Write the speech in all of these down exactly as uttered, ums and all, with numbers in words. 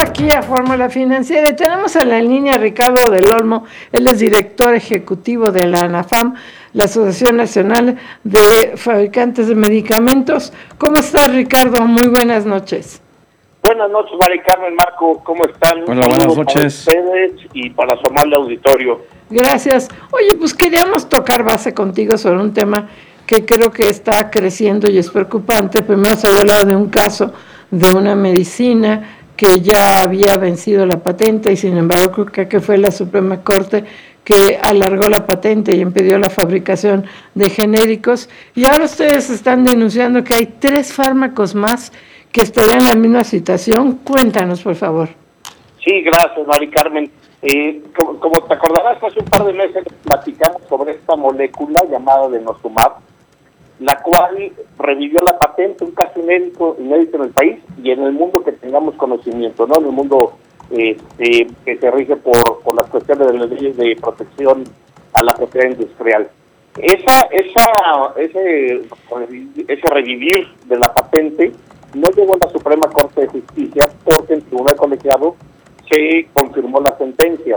aquí a Fórmula Financiera y tenemos en la línea a Ricardo del Olmo. Él es director ejecutivo de la ANAFAM, la Asociación Nacional de Fabricantes de Medicamentos. ¿Cómo estás, Ricardo? Muy buenas noches. Buenas noches, María Carmen, Marco, ¿cómo están? Hola, buenas noches. Para ustedes y para su amable auditorio. Gracias. Oye, pues queríamos tocar base contigo sobre un tema que creo que está creciendo y es preocupante. Primero se ha hablado de un caso de una medicina que ya había vencido la patente y sin embargo creo que fue la Suprema Corte que alargó la patente y impidió la fabricación de genéricos. Y ahora ustedes están denunciando que hay tres fármacos más que estarían en la misma situación. Cuéntanos, por favor. Sí, gracias, María Carmen. Eh, como, como te acordarás, hace un par de meses platicamos sobre esta molécula llamada denosumab, la cual revivió la patente, un caso inédito, inédito en el país y en el mundo que tengamos conocimiento, ¿no? En el mundo eh, eh, que se rige por, por las cuestiones de las leyes de protección a la propiedad industrial. Esa, esa, ese, ese revivir de la patente no llegó a la Suprema Corte de Justicia porque el Tribunal Colegiado se confirmó la sentencia.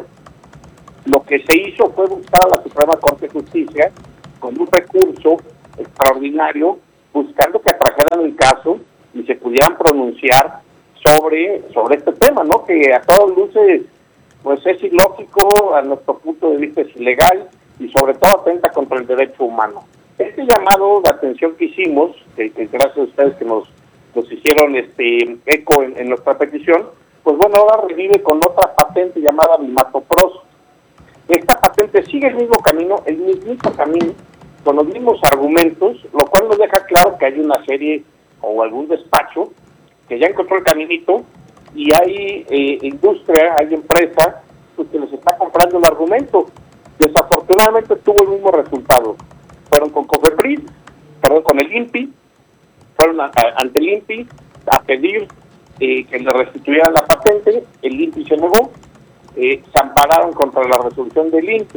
Lo que se hizo fue buscar a la Suprema Corte de Justicia con un recurso extraordinario, buscando que atrajeran el caso y se pudieran pronunciar sobre sobre este tema, ¿no? Que a todas luces pues es ilógico, a nuestro punto de vista es ilegal y sobre todo atenta contra el derecho humano. Este llamado de atención que hicimos, que, que gracias a ustedes que nos, nos hicieron este eco en, en nuestra petición, pues bueno, ahora revive con otra patente llamada Bimatopros. Esta patente sigue el mismo camino, el mismo camino, con los mismos argumentos, lo cual nos deja claro que hay una serie o algún despacho que ya encontró el caminito y hay eh, industria, hay empresa pues, que les está comprando el argumento. Desafortunadamente tuvo el mismo resultado. Fueron con COFEPRIS, perdón, con el INPI, fueron a, a, ante el INPI a pedir eh, que le restituyeran la patente, el INPI se negó, eh, se ampararon contra la resolución del INPI,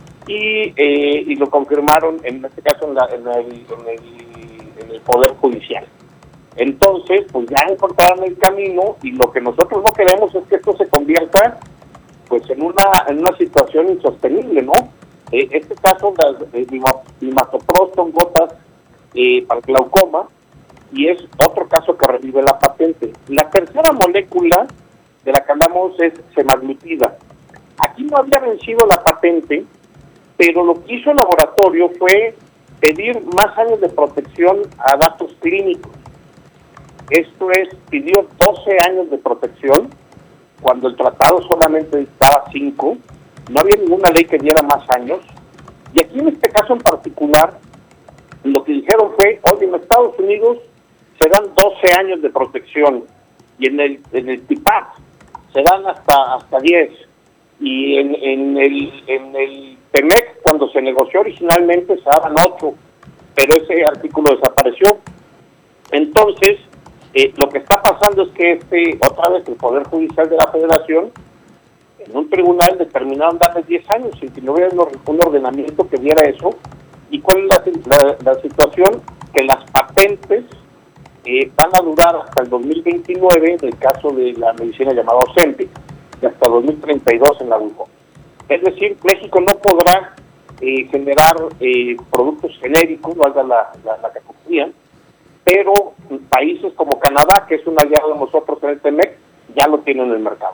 Y, eh, y lo confirmaron en este caso en, la, en, el, en, el, en el Poder Judicial. Entonces, pues ya encontraron el camino y lo que nosotros no queremos es que esto se convierta pues en una en una situación insostenible, ¿no? Eh, este caso de Bimatopros son gotas eh, para glaucoma y es otro caso que revive la patente. La tercera molécula de la que hablamos es semaglutida. Aquí no había vencido la patente, pero lo que hizo el laboratorio fue pedir más años de protección a datos clínicos. Esto es, pidió doce años de protección, cuando el tratado solamente dictaba cinco, no había ninguna ley que diera más años, y aquí en este caso en particular, lo que dijeron fue, oye, en Estados Unidos se dan doce años de protección, y en el en el T I P A C se dan hasta, hasta diez, y en, en el en el Temec, cuando se negoció originalmente, se daban ocho, pero ese artículo desapareció. Entonces, eh, lo que está pasando es que este otra vez el Poder Judicial de la Federación, en un tribunal determinaron darles diez años, sin que no hubiera un ordenamiento que diera eso. ¿Y cuál es la, la, la situación? Que las patentes eh, van a durar hasta el dos mil veintinueve, en el caso de la medicina llamada Ozempic, y hasta dos mil treinta y dos en la Ulco. Es decir, México no podrá eh, generar eh, productos genéricos, valga la, la, la categoría, pero países como Canadá, que es un aliado de nosotros en el Temec, ya lo tienen en el mercado.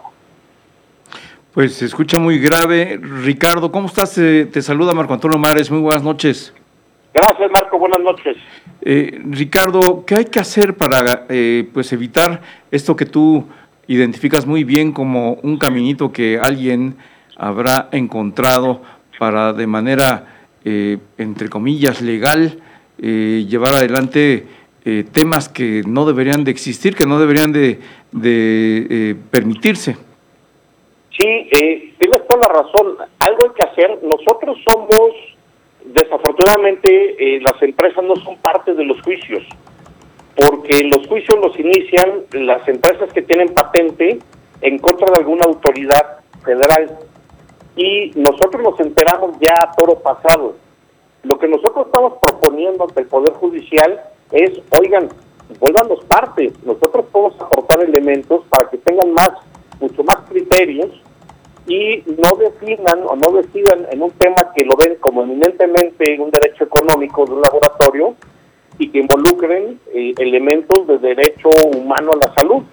Pues se escucha muy grave. Ricardo, ¿cómo estás? Eh, te saluda Marco Antonio Mares, muy buenas noches. Gracias, Marco, buenas noches. Eh, Ricardo, ¿qué hay que hacer para eh, pues evitar esto que tú identificas muy bien como un caminito que alguien habrá encontrado para de manera, eh, entre comillas, legal, eh, llevar adelante eh, temas que no deberían de existir, que no deberían de, de eh, permitirse? Sí, eh, tienes toda la razón. Algo hay que hacer. Nosotros somos, desafortunadamente, eh, las empresas no son parte de los juicios, porque los juicios los inician las empresas que tienen patente en contra de alguna autoridad federal. Y nosotros nos enteramos ya a toro pasado. Lo que nosotros estamos proponiendo ante el Poder Judicial es, oigan, vuélvanos parte. Nosotros podemos aportar elementos para que tengan más mucho más criterios y no definan o no decidan en un tema que lo ven como eminentemente un derecho económico de un laboratorio y que involucren eh, elementos de derecho humano a la salud.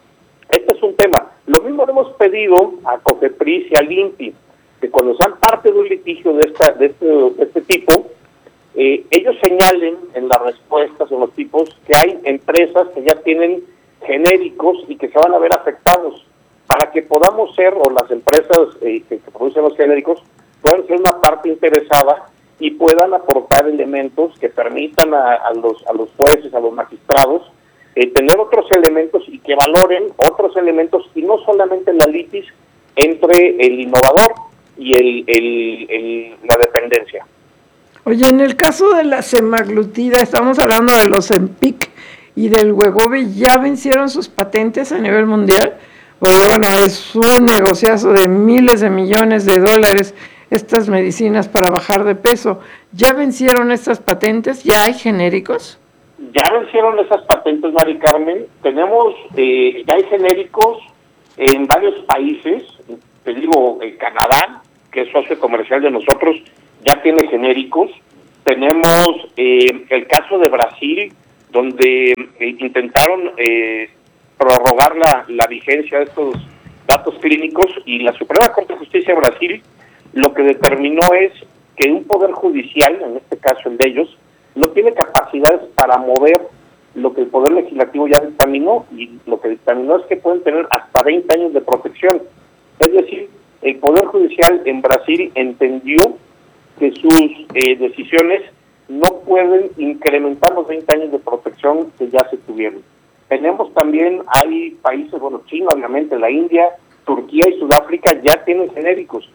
Este es un tema. Lo mismo le hemos pedido a COFEPRIS y al INPI, que cuando sean parte de un litigio de, esta, de, este, de este tipo, eh, ellos señalen en las respuestas, en los tipos, que hay empresas que ya tienen genéricos y que se van a ver afectados, para que podamos ser, o las empresas eh, que, que producen los genéricos, puedan ser una parte interesada y puedan aportar elementos que permitan a, a, los, a los jueces, a los magistrados, eh, tener otros elementos y que valoren otros elementos y no solamente la litis entre el innovador y el, el, el, la dependencia. Oye, en el caso de la semaglutida, estamos hablando de los Ozempic y del Wegovy, ¿ya vencieron sus patentes a nivel mundial? Porque bueno, es un negociazo de miles de millones de dólares estas medicinas para bajar de peso. ¿Ya vencieron estas patentes? ¿Ya hay genéricos? Ya vencieron esas patentes, Mari Carmen. Tenemos, eh, ya hay genéricos en varios países. Te digo, en Canadá, que es socio comercial de nosotros, ya tiene genéricos. Tenemos eh, el caso de Brasil, donde eh, intentaron eh, prorrogar la, la vigencia de estos datos clínicos, y la Suprema Corte de Justicia de Brasil lo que determinó es que un poder judicial, en este caso el de ellos, no tiene capacidades para mover lo que el Poder Legislativo ya dictaminó, y lo que dictaminó es que pueden tener hasta veinte años de protección. Es decir, el Poder Judicial en Brasil entendió que sus eh, decisiones no pueden incrementar los veinte años de protección que ya se tuvieron. Tenemos también, hay países, bueno, China, obviamente, la India, Turquía y Sudáfrica ya tienen genéricos.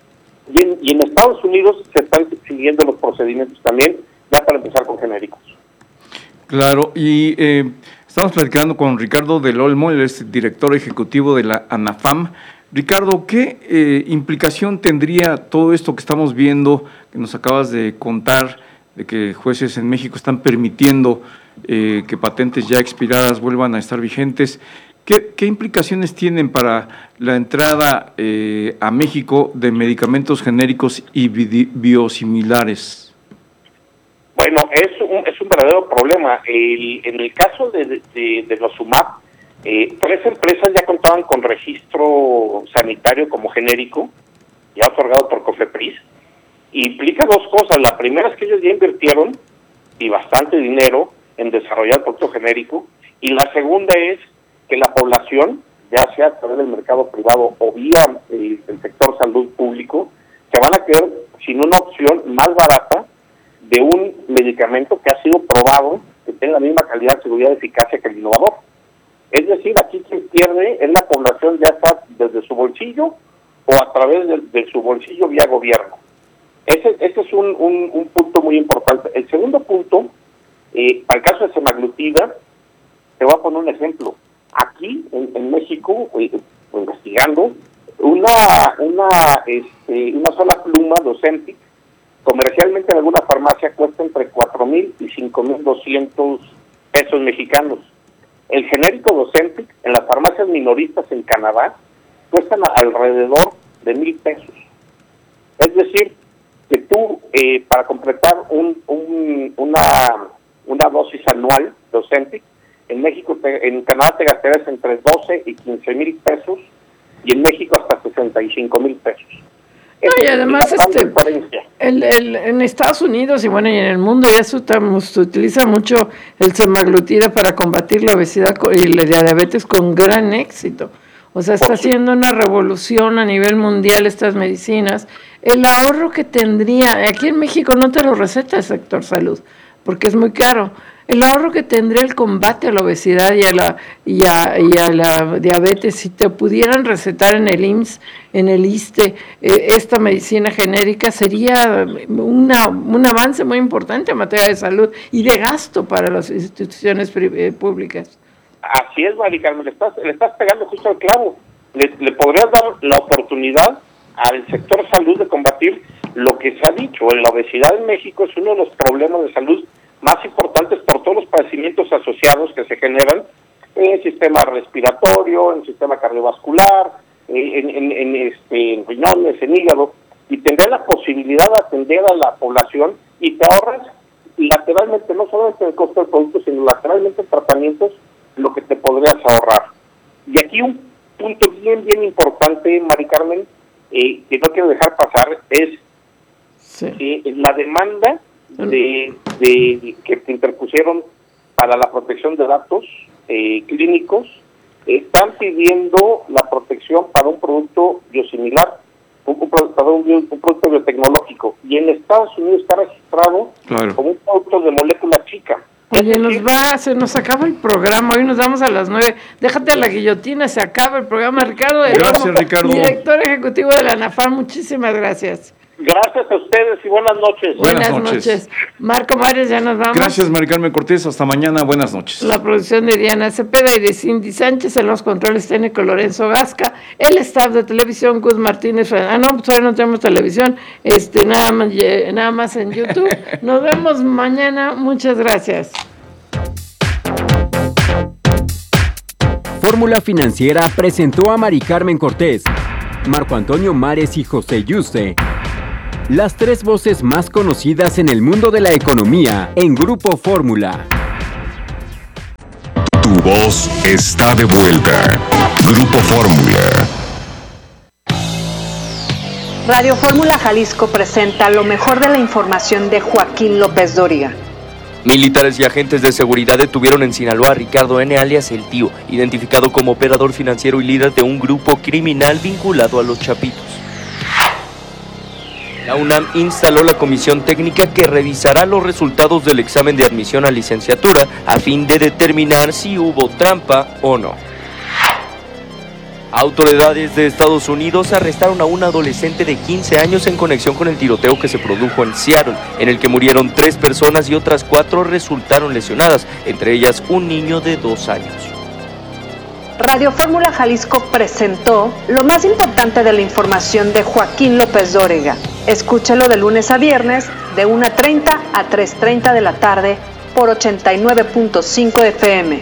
Y en, y en Estados Unidos se están siguiendo los procedimientos también, ya para empezar con genéricos. Claro, y eh, estamos platicando con Ricardo del Olmo, él es director ejecutivo de la ANAFAM. Ricardo, ¿qué eh, implicación tendría todo esto que estamos viendo, que nos acabas de contar, de que jueces en México están permitiendo eh, que patentes ya expiradas vuelvan a estar vigentes? ¿Qué, qué implicaciones tienen para la entrada eh, a México de medicamentos genéricos y biosimilares? Bueno, es un, es un verdadero problema. El, en el caso de, de, de Nosumab, eh, tres empresas ya contaban con registro sanitario como genérico, ya otorgado por COFEPRIS. Implica dos cosas. La primera es que ellos ya invirtieron, y bastante dinero, en desarrollar el producto genérico. Y la segunda es que la población, ya sea a través del mercado privado o vía eh, el sector salud público, se van a quedar sin una opción más barata de un medicamento que ha sido probado, que tiene la misma calidad, seguridad y eficacia que el innovador. Es decir, aquí quien pierde es la población, ya está desde su bolsillo o a través de, de su bolsillo vía gobierno. Ese, ese es un, un, un punto muy importante. El segundo punto, eh, para el caso de semaglutida, te voy a poner un ejemplo. Aquí, en, en México, eh, investigando, una una este, una sola pluma de Ozempic, comercialmente en alguna farmacia cuesta entre cuatro mil y cinco mil doscientos pesos mexicanos. El genérico de Ozempic en las farmacias minoristas en Canadá cuestan alrededor de mil pesos. Es decir, que tú, eh, para completar un, un, una, una dosis anual de Ozempic, en México, te, en Canadá te gastarías entre doce y quince mil pesos, y en México hasta sesenta y cinco mil pesos. No, y además este, el, el, en Estados Unidos y bueno y en el mundo ya se, se utiliza mucho el semaglutida para combatir la obesidad y la diabetes con gran éxito. O sea, está haciendo una revolución a nivel mundial estas medicinas. El ahorro que tendría, aquí en México no te lo receta el sector salud, porque es muy caro. El ahorro que tendría el combate a la obesidad y a la y a, y a la diabetes, si te pudieran recetar en el I M S S, en el ISSSTE, eh, esta medicina genérica, sería una, un avance muy importante en materia de salud y de gasto para las instituciones eh, públicas. Así es, Mari Carmen, le estás, le estás pegando justo al clavo. Le, le podrías dar la oportunidad al sector salud de combatir lo que se ha dicho. La obesidad en México es uno de los problemas de salud más importantes por todos los padecimientos asociados que se generan, en sistema respiratorio, en sistema cardiovascular, en, en, en, este, en riñones, en hígado, y tendrá la posibilidad de atender a la población y te ahorras lateralmente, no solamente el costo del producto, sino lateralmente en tratamientos, lo que te podrías ahorrar. Y aquí un punto bien, bien importante, Mari Carmen, eh, que no quiero dejar pasar, es sí. eh, la demanda de, de que te interpusieron para la protección de datos eh, clínicos. Están pidiendo la protección para un producto biosimilar, un, un, para un, un producto biotecnológico, y en Estados Unidos está registrado claro. como un producto de molécula chica. Oye, nos va, se nos acaba el programa, hoy nos vamos a las nueve, déjate a la guillotina, se acaba el programa. Ricardo, gracias, el, Ricardo. Director ejecutivo de la ANAFAR, muchísimas gracias. Gracias a ustedes y buenas noches. Buenas, buenas noches. noches. Marco Mares, ya nos vamos. Gracias, Mari Carmen Cortés, hasta mañana, buenas noches. La producción de Diana Cepeda y de Cindy Sánchez, en los controles técnicos Lorenzo Gasca, el staff de televisión Gus Martínez. Ah, no, pues hoy no tenemos televisión, este, nada más, nada más en YouTube. Nos vemos mañana, muchas gracias. Fórmula Financiera presentó a Mari Carmen Cortés, Marco Antonio Mares y José Yuste, las tres voces más conocidas en el mundo de la economía en Grupo Fórmula. Tu voz está de vuelta. Grupo Fórmula. Radio Fórmula Jalisco presenta lo mejor de la información de Joaquín López Dóriga. Militares y agentes de seguridad detuvieron en Sinaloa a Ricardo N. alias El Tío, identificado como operador financiero y líder de un grupo criminal vinculado a los Chapitos. La UNAM instaló la comisión técnica que revisará los resultados del examen de admisión a licenciatura a fin de determinar si hubo trampa o no. Autoridades de Estados Unidos arrestaron a un adolescente de quince años en conexión con el tiroteo que se produjo en Seattle, en el que murieron tres personas y otras cuatro resultaron lesionadas, entre ellas un niño de dos años. Radio Fórmula Jalisco presentó lo más importante de la información de Joaquín López Dóriga. Escúchelo de lunes a viernes, de una treinta a tres treinta de la tarde, por ochenta y nueve punto cinco F M.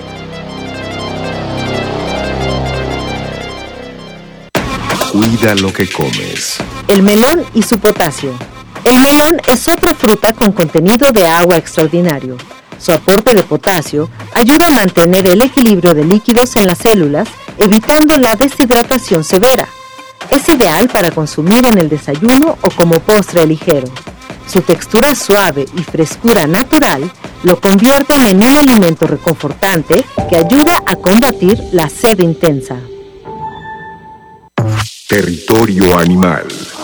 Cuida lo que comes. El melón y su potasio. El melón es otra fruta con contenido de agua extraordinario. Su aporte de potasio ayuda a mantener el equilibrio de líquidos en las células, evitando la deshidratación severa. Es ideal para consumir en el desayuno o como postre ligero. Su textura suave y frescura natural lo convierten en un alimento reconfortante que ayuda a combatir la sed intensa. Territorio animal.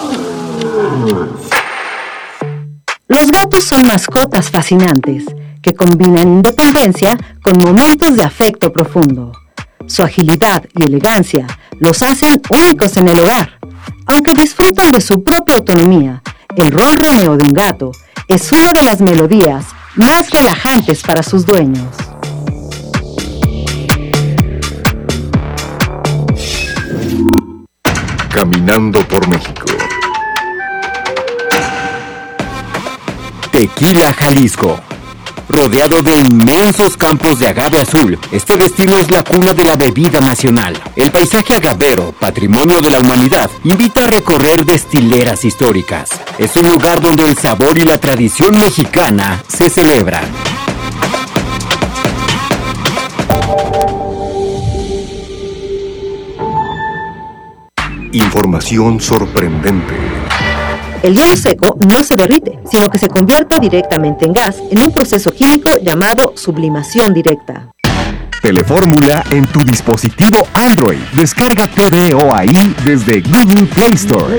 Los gatos son mascotas fascinantes que combinan independencia con momentos de afecto profundo. Su agilidad y elegancia los hacen únicos en el hogar. Aunque disfrutan de su propia autonomía, el ronroneo de un gato es una de las melodías más relajantes para sus dueños. Caminando por México. Tequila Jalisco. Rodeado de inmensos campos de agave azul, este destino es la cuna de la bebida nacional. El paisaje agavero, patrimonio de la humanidad, invita a recorrer destileras históricas. Es un lugar donde el sabor y la tradición mexicana se celebran. Información sorprendente. El hielo seco no se derrite, sino que se convierte directamente en gas en un proceso químico llamado sublimación directa. Telefórmula en tu dispositivo Android. Descarga T V O A I desde Google Play Store.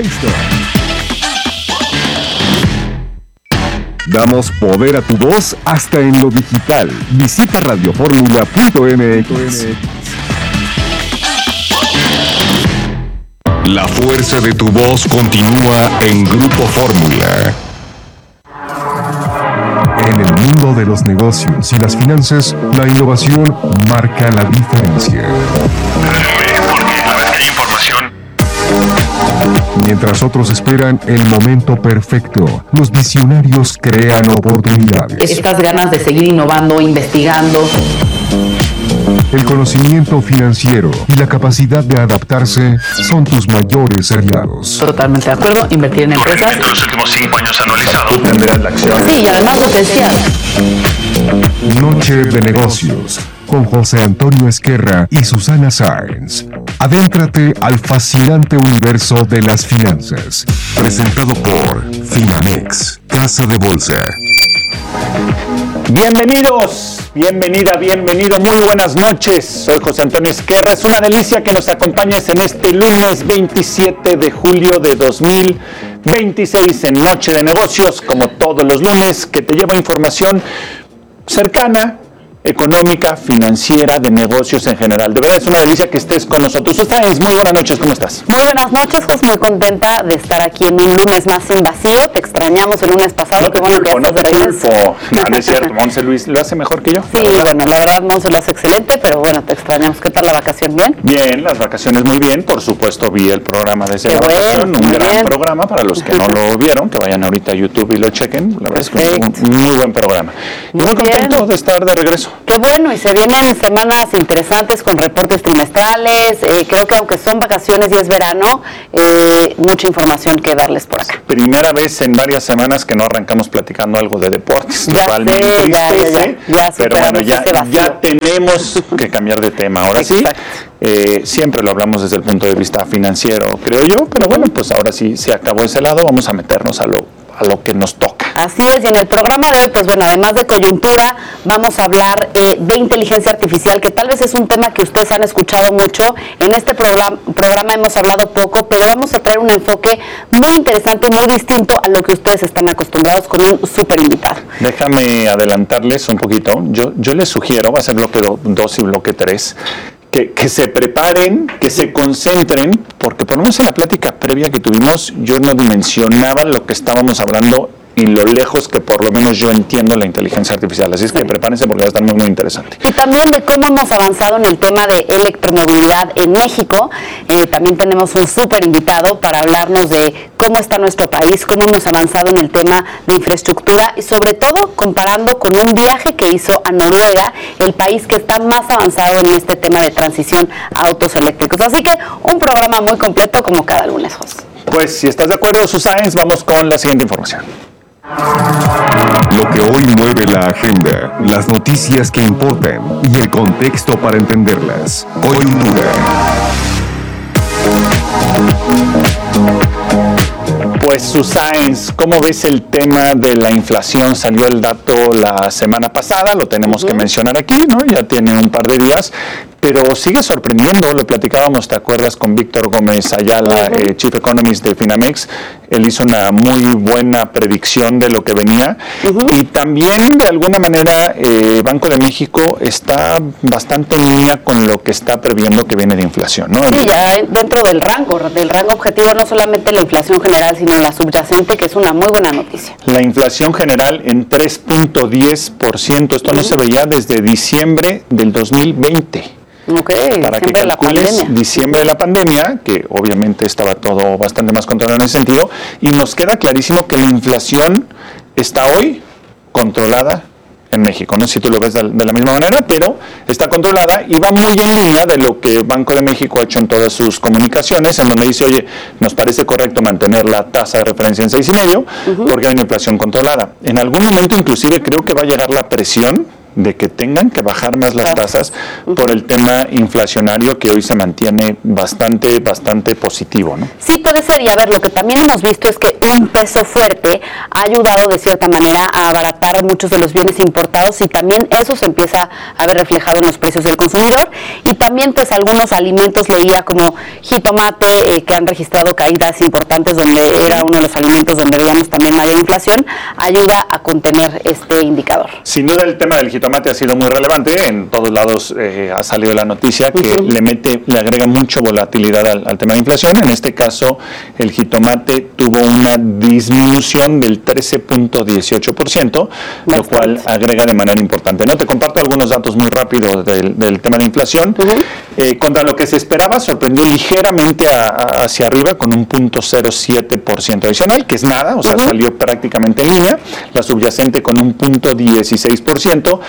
Damos poder a tu voz hasta en lo digital. Visita radioformula punto m x. La fuerza de tu voz continúa en Grupo Fórmula. En el mundo de los negocios y las finanzas, la innovación marca la diferencia. Información. Mientras otros esperan el momento perfecto, los visionarios crean oportunidades. Estas ganas de seguir innovando, investigando. El conocimiento financiero y la capacidad de adaptarse son tus mayores aliados. Totalmente de acuerdo. Invertir en empresas. En los últimos cinco años analizados tendrás la acción. Sí, y además potencial. Noche de negocios con José Antonio Esquerra y Susana Sáenz. Adéntrate al fascinante universo de las finanzas. Presentado por Finamex, Casa de Bolsa. Bienvenidos, bienvenida, bienvenido, muy buenas noches. Soy José Antonio Esquerra. Es una delicia que nos acompañes en este lunes veintisiete de julio de dos mil veintiséis en Noche de Negocios, como todos los lunes, que te lleva información cercana, económica, financiera, de negocios en general. De verdad es una delicia que estés con nosotros. Susana, muy buenas noches, ¿cómo estás? Muy buenas noches, Jos, muy contenta de estar aquí en un lunes más sin vacío. Te extrañamos el lunes pasado, no qué bueno culpo, que ya estás de regreso. No, no es cierto, Monse Luis lo hace mejor que yo. Sí, la bueno, la verdad Monse lo hace excelente, pero bueno, te extrañamos. ¿Qué tal la vacación? ¿Bien? Bien, las vacaciones muy bien. Por supuesto, vi el programa desde qué la bueno, vacación, un gran bien. programa. Para los que no lo vieron, que vayan ahorita a YouTube y lo chequen. La verdad es que es un muy buen programa. Y muy, muy contento bien. de estar de regreso. Qué bueno, y se vienen semanas interesantes con reportes trimestrales. Eh, creo que aunque son vacaciones y es verano, eh, mucha información que darles por acá. Primera vez en varias semanas que no arrancamos platicando algo de deportes. Ya Total, sé, tristece, ya, ya, ya, ya pero bueno, ya, ya tenemos que cambiar de tema. Ahora sí, eh, siempre lo hablamos desde el punto de vista financiero, creo yo, pero bueno, pues ahora sí se acabó ese lado, vamos a meternos a lo a lo que nos toca. Así es, y en el programa de hoy, pues bueno, además de coyuntura, vamos a hablar eh, de inteligencia artificial, que tal vez es un tema que ustedes han escuchado mucho. En este programa, programa hemos hablado poco, pero vamos a traer un enfoque muy interesante, muy distinto a lo que ustedes están acostumbrados, con un súper invitado. Déjame adelantarles un poquito. Yo, yo les sugiero, va a ser bloque dos y bloque tres, Que, que se preparen, que se concentren, porque por lo menos en la plática previa que tuvimos, yo no dimensionaba lo que estábamos hablando y lo lejos que por lo menos yo entiendo la inteligencia artificial. Así es que prepárense porque va a estar muy, muy interesante. Y también de cómo hemos avanzado en el tema de electromovilidad en México. Eh, también tenemos un súper invitado para hablarnos de cómo está nuestro país, cómo hemos avanzado en el tema de infraestructura y sobre todo comparando con un viaje que hizo a Noruega, el país que está más avanzado en este tema de transición a autos eléctricos. Así que un programa muy completo como cada lunes, José. Pues si estás de acuerdo, Susana, vamos con la siguiente información. Lo que hoy mueve la agenda, las noticias que importan y el contexto para entenderlas. Coyuntura. Pues Susana, ¿cómo ves el tema de la inflación? Salió el dato la semana pasada, lo tenemos uh-huh. que mencionar aquí, ¿no? Ya tiene un par de días, pero sigue sorprendiendo, lo platicábamos, ¿te acuerdas? Con Víctor Gómez Ayala, uh-huh. eh, Chief Economist de Finamex. Él hizo una muy buena predicción de lo que venía uh-huh. y también de alguna manera eh, Banco de México está bastante en línea con lo que está previendo que viene de inflación, ¿no? Sí, ya dentro del rango, del rango objetivo, no solamente la inflación general, sino la subyacente, que es una muy buena noticia. La inflación general en tres punto diez por ciento, esto uh-huh. no se veía desde diciembre del dos mil veinte. Okay, para que calcules diciembre de la pandemia, que obviamente estaba todo bastante más controlado en ese sentido, y nos queda clarísimo que la inflación está hoy controlada en México. No sé si tú lo ves de, de la misma manera, pero está controlada y va muy en línea de lo que Banco de México ha hecho en todas sus comunicaciones, en donde dice, oye, nos parece correcto mantener la tasa de referencia en seis y medio, uh-huh. porque hay una inflación controlada. En algún momento inclusive creo que va a llegar la presión de que tengan que bajar más las tasas por el tema inflacionario que hoy se mantiene bastante, bastante positivo, ¿no? Sí, puede ser, y a ver, lo que también hemos visto es que un peso fuerte ha ayudado de cierta manera a abaratar muchos de los bienes importados y también eso se empieza a ver reflejado en los precios del consumidor y también pues algunos alimentos, leía como jitomate, eh, que han registrado caídas importantes donde era uno de los alimentos donde veíamos también mayor inflación, ayuda a contener este indicador. Sin duda el tema del jitomate tomate ha sido muy relevante, en todos lados eh, ha salido la noticia que uh-huh. le mete, le agrega mucho volatilidad al, al tema de inflación. En este caso, el jitomate tuvo una disminución del trece punto dieciocho por ciento, Bastante. lo cual agrega de manera importante. No te comparto algunos datos muy rápidos del, del tema de inflación. Uh-huh. Eh, contra lo que se esperaba, sorprendió ligeramente a, a, hacia arriba con un punto cero siete por ciento adicional, que es nada, o sea, uh-huh. salió prácticamente en línea. La subyacente con un punto dieciséis por ciento.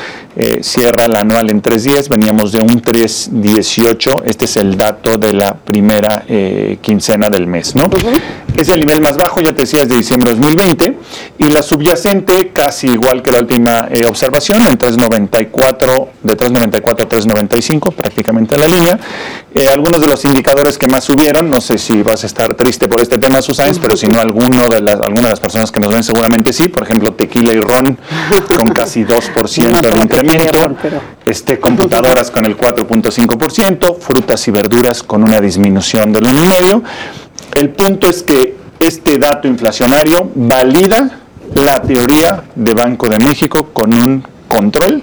eh, cierra el anual en tres diez, veníamos de un tres dieciocho, este es el dato de la primera eh, quincena del mes, ¿no? Uh-huh. Es el nivel más bajo, ya te decía, es de diciembre de dos mil veinte, y la subyacente casi igual que la última eh, observación, en tres noventa y cuatro, de tres noventa y cuatro a tres noventa y cinco, prácticamente la línea. Eh, algunos de los indicadores que más subieron, no sé si vas a estar triste por este tema, Susana, uh-huh. pero si no, alguno de las, alguna de las personas que nos ven seguramente sí, por ejemplo, tequila y ron con casi dos por ciento no, de incremento, ron, pero... este, computadoras con el cuatro punto cinco por ciento, frutas y verduras con una disminución del uno coma cinco por ciento. El punto es que este dato inflacionario valida la teoría de Banco de México con un control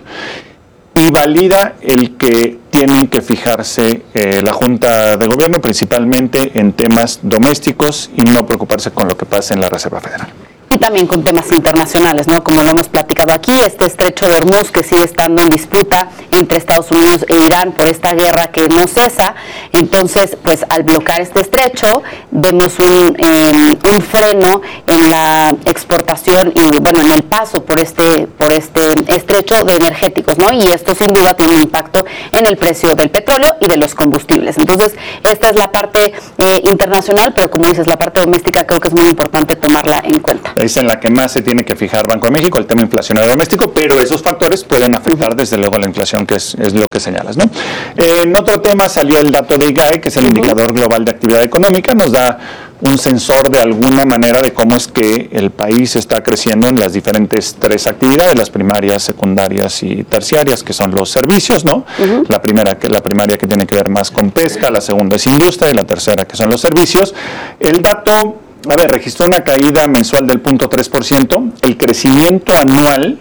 y valida el que tienen que fijarse eh, la Junta de Gobierno principalmente en temas domésticos y no preocuparse con lo que pasa en la Reserva Federal. Y también con temas internacionales, ¿no? Como lo hemos platicado aquí, este estrecho de Hormuz que sigue estando en disputa entre Estados Unidos e Irán por esta guerra que no cesa. Entonces, pues al bloquear este estrecho, vemos un, eh, un freno en la exportación y, bueno, en el paso por este, por este estrecho de energéticos, ¿no? Y esto sin duda tiene un impacto en el precio del petróleo y de los combustibles. Entonces, esta es la parte eh, internacional, pero como dices, la parte doméstica creo que es muy importante tomarla en cuenta. Es en la que más se tiene que fijar Banco de México, el tema inflacionario doméstico, pero esos factores pueden afectar desde luego a la inflación, que es, es lo que señalas, ¿no? Eh, en otro tema salió el dato de I G A E, que es el uh-huh. indicador global de actividad económica, nos da un sensor de alguna manera de cómo es que el país está creciendo en las diferentes tres actividades, las primarias, secundarias y terciarias, que son los servicios, ¿no? Uh-huh. La primera, que la primaria que tiene que ver más con pesca, la segunda es industria y la tercera que son los servicios. El dato, a ver, registró una caída mensual del cero punto tres por ciento, el crecimiento anual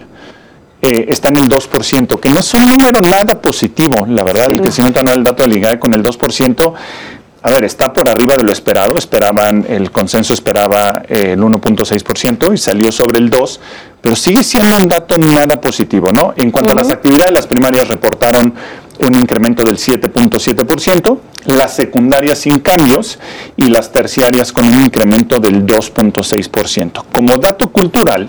eh, está en el dos por ciento, que no es un número nada positivo, la verdad, el crecimiento anual del dato del I G A E con el dos por ciento, a ver, está por arriba de lo esperado, esperaban, el consenso esperaba eh, el uno punto seis por ciento y salió sobre el dos por ciento, pero sigue siendo un dato nada positivo, ¿no? En cuanto uh-huh. a las actividades, las primarias reportaron un incremento del siete punto siete por ciento, las secundarias sin cambios y las terciarias con un incremento del dos punto seis por ciento. Como dato cultural,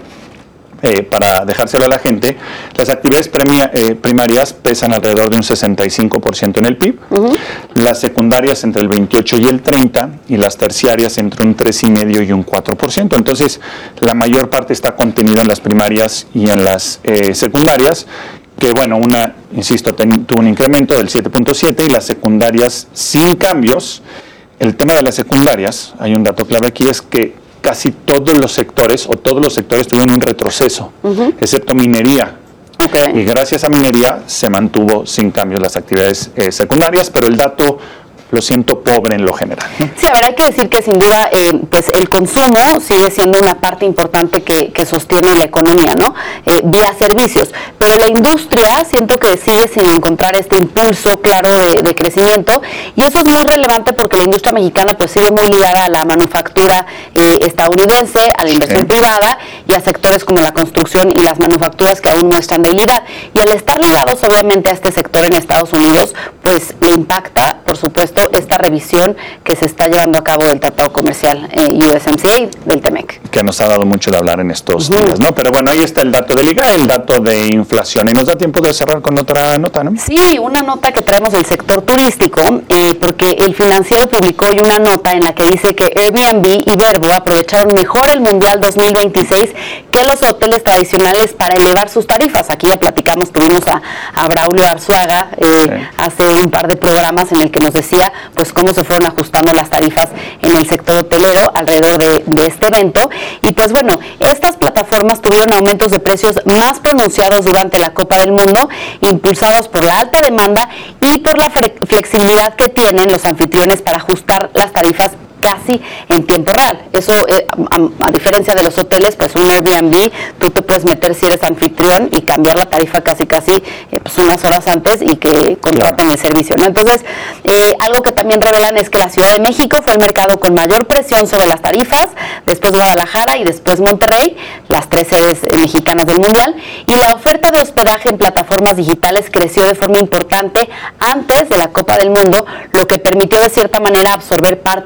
eh, para dejárselo a la gente, las actividades premia, eh, primarias pesan alrededor de un sesenta y cinco por ciento en el P I B, uh-huh. las secundarias entre el veintiocho y el treinta y las terciarias entre un tres coma cinco y un cuatro por ciento. Entonces, la mayor parte está contenida en las primarias y en las eh, secundarias, que bueno, una, insisto, ten, tuvo un incremento del siete punto siete y las secundarias sin cambios. El tema de las secundarias, hay un dato clave aquí, es que casi todos los sectores, o todos los sectores tuvieron un retroceso, uh-huh. excepto minería. Okay. Y gracias a minería se mantuvo sin cambios las actividades eh, secundarias, pero el dato, lo siento, pobre en lo general. Sí, a ver, hay que decir que sin duda eh, pues el consumo sigue siendo una parte importante que, que sostiene la economía, ¿no? Eh, vía servicios, pero la industria siento que sigue sin encontrar este impulso claro de, de crecimiento, y eso es muy relevante porque la industria mexicana pues sigue muy ligada a la manufactura eh, estadounidense, a la inversión sí. privada y a sectores como la construcción y las manufacturas que aún muestran debilidad, y al estar ligados obviamente a este sector en Estados Unidos, pues le impacta, por supuesto, esta revisión que se está llevando a cabo del Tratado Comercial eh, U S M C A del T M E C. Que nos ha dado mucho de hablar en estos uh-huh. días, ¿no? Pero bueno, ahí está el dato del I G A E, el dato de inflación, y nos da tiempo de cerrar con otra nota, ¿no? Sí, una nota que traemos del sector turístico, eh, porque el Financiero publicó hoy una nota en la que dice que Airbnb y Vrbo aprovecharon mejor el Mundial dos mil veintiséis que los hoteles tradicionales para elevar sus tarifas. Aquí ya platicamos, tuvimos a, a Braulio Arzuaga eh, sí. hace un par de programas en el que nos decía pues cómo se fueron ajustando las tarifas en el sector hotelero alrededor de, de este evento. Y pues bueno, estas plataformas tuvieron aumentos de precios más pronunciados durante la Copa del Mundo, impulsados por la alta demanda y por la flexibilidad que tienen los anfitriones para ajustar las tarifas casi en tiempo real. Eso, eh, a, a diferencia de los hoteles, pues un Airbnb, tú te puedes meter si eres anfitrión y cambiar la tarifa casi casi eh, pues unas horas antes y que contraten el servicio, ¿no? Entonces, eh, algo que también revelan es que la Ciudad de México fue el mercado con mayor presión sobre las tarifas, después Guadalajara y después Monterrey, las tres sedes eh, mexicanas del Mundial, y la oferta de hospedaje en plataformas digitales creció de forma importante antes de la Copa del Mundo, lo que permitió de cierta manera absorber parte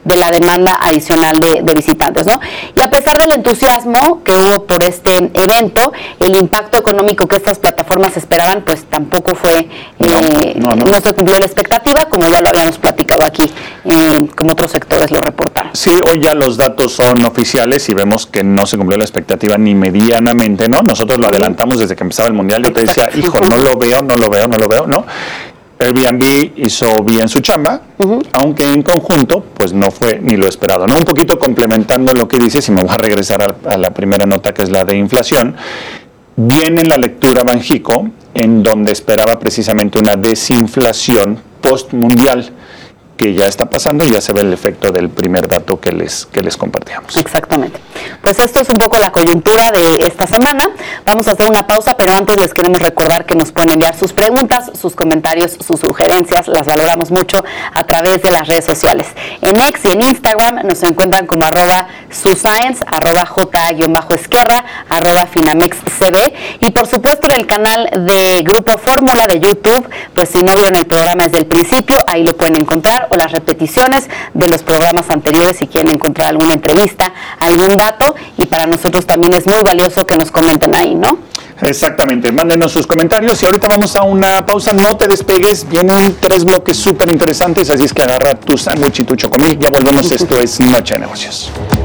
de la demanda adicional de, de visitantes, ¿no? Y a pesar del entusiasmo que hubo por este evento, el impacto económico que estas plataformas esperaban, pues tampoco fue, no, eh, no, no. no se cumplió la expectativa, como ya lo habíamos platicado aquí, eh, como otros sectores lo reportaron. Sí, hoy ya los datos son oficiales y vemos que no se cumplió la expectativa ni medianamente, ¿no? Nosotros lo adelantamos desde que empezaba el Mundial, yo te decía, hijo, no lo veo, no lo veo, no lo veo, ¿no? Airbnb hizo bien su chamba, uh-huh. aunque en conjunto, pues no fue ni lo esperado, ¿no? Un poquito complementando lo que dices, y me voy a regresar a, a la primera nota, que es la de inflación. Viene en la lectura Banjico, en donde esperaba precisamente una desinflación post-mundial, que ya está pasando y ya se ve el efecto del primer dato que les, que les compartíamos. Exactamente. Pues esto es un poco la coyuntura de esta semana. Vamos a hacer una pausa, pero antes les queremos recordar que nos pueden enviar sus preguntas, sus comentarios, sus sugerencias. Las valoramos mucho a través de las redes sociales. En X y en Instagram nos encuentran como arroba suscience, arroba j-esquerra, arroba finamexcb. Y por supuesto en el canal de Grupo Fórmula de YouTube, pues si no vieron el programa desde el principio, ahí lo pueden encontrar, o las repeticiones de los programas anteriores si quieren encontrar alguna entrevista, algún dato, y para nosotros también es muy valioso que nos comenten ahí, ¿no? Exactamente, mándenos sus comentarios y ahorita vamos a una pausa, no te despegues, vienen tres bloques súper interesantes, así es que agarra tu sándwich y tu chocomil, ya volvemos, esto es Noche de Negocios.